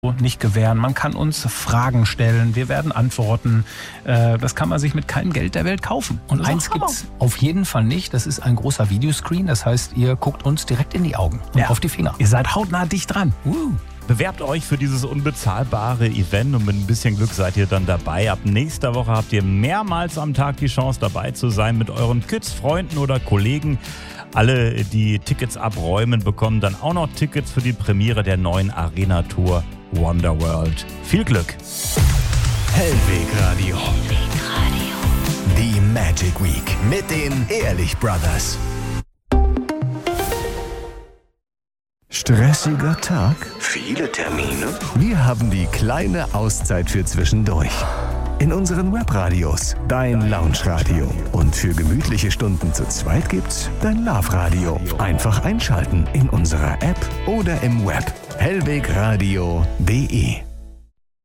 nicht gewähren. Man kann uns Fragen stellen, wir werden antworten. Das kann man sich mit keinem Geld der Welt kaufen. Und eins gibt's auf jeden Fall nicht, das ist ein großer Videoscreen, das heißt, ihr guckt uns direkt in die Augen und auf die Finger. Ihr seid hautnah dicht dran. Bewerbt euch für dieses unbezahlbare Event und mit ein bisschen Glück seid ihr dann dabei. Ab nächster Woche habt ihr mehrmals am Tag die Chance dabei zu sein mit euren Kids, Freunden oder Kollegen. Alle, die Tickets abräumen, bekommen dann auch noch Tickets für die Premiere der neuen Arena-Tour Wonderworld. Viel Glück! Hellweg Radio. Die Magic Week mit den Ehrlich Brothers. Stressiger Tag? Viele Termine? Wir haben die kleine Auszeit für zwischendurch. In unseren Webradios, dein Lounge-Radio. Und für gemütliche Stunden zu zweit gibt's dein Love-Radio. Einfach einschalten in unserer App oder im Web. hellwegradio.de